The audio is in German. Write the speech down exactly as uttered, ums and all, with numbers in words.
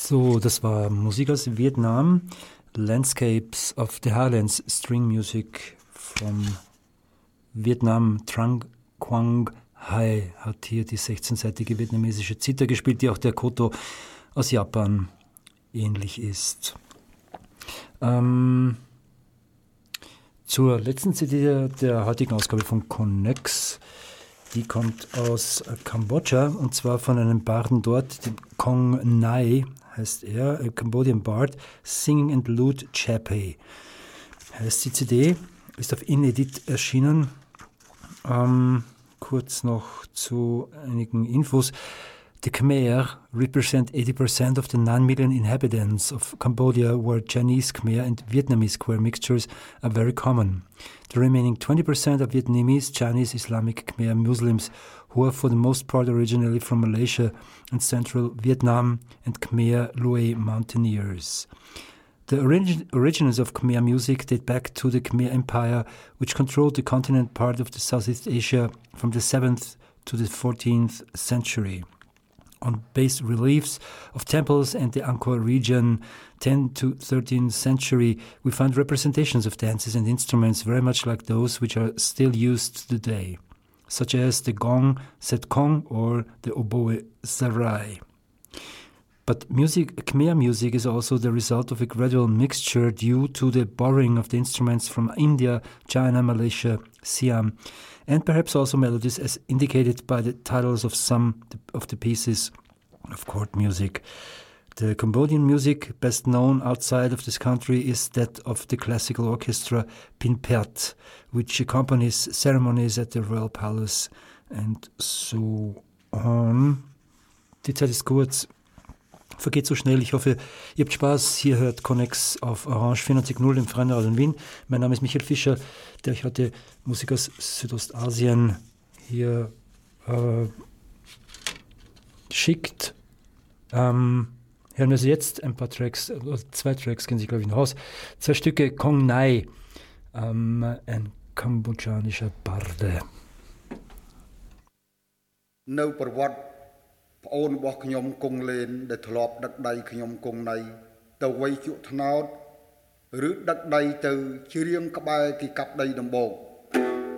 So, das war Musik aus Vietnam. Landscapes of the Highlands, String Music from Vietnam. Trang Quang Hai hat hier die sechzehnseitige vietnamesische Zither gespielt, die auch der Koto aus Japan ähnlich ist. Ähm, zur letzten C D der, der heutigen Ausgabe von Connex. Die kommt aus Kambodscha und zwar von einem Barden dort, dem Kong Nai heißt er, a Cambodian Bard, Singing and Lute Chapey. Heißt die C D, ist auf Inedit erschienen. Ähm, kurz noch zu einigen Infos. The Khmer represent eighty percent of the nine million inhabitants of Cambodia, where Chinese Khmer and Vietnamese Khmer mixtures are very common. The remaining twenty percent are Vietnamese, Chinese, Islamic Khmer Muslims, who are for the most part originally from Malaysia and central Vietnam, and Khmer Loei mountaineers. The origin- origins of Khmer music date back to the Khmer Empire, which controlled the continent part of the Southeast Asia from the seventh to the fourteenth century. On bas reliefs of temples and the Angkor region, tenth to thirteenth century, we find representations of dances and instruments very much like those which are still used today, such as the gong, setkong, or the oboe sarai. But music, Khmer music is also the result of a gradual mixture due to the borrowing of the instruments from India, China, Malaysia, Siam, and perhaps also melodies as indicated by the titles of some of the pieces of court music. The Cambodian music best known outside of this country is that of the classical orchestra Pin Pert, which accompanies ceremonies at the Royal Palace and so on. Die Zeit ist kurz. Vergeht so schnell. Ich hoffe, ihr habt Spaß. Hier hört Connex auf Orange vierundneunzig Komma null im Freien Radio in Wien. Mein Name ist Michael Fischer, der euch heute Musik aus Südostasien hier äh, schickt. Ähm, hören wir sie jetzt ein paar Tracks, also zwei Tracks kennen sich, glaube ich, noch aus. Zwei Stücke Kong Nai, ähm, ein kambodschanischer Barde. No ប្រវត្តិប្អូនរបស់ខ្ញុំគង់លេនដែលធ្លាប់ដឹកដៃខ្ញុំគង់ណៃទៅវ័យជក់ថ្នោតឬដឹកដៃទៅជ្រៀងក្បែរគេកាប់ដីដំបូក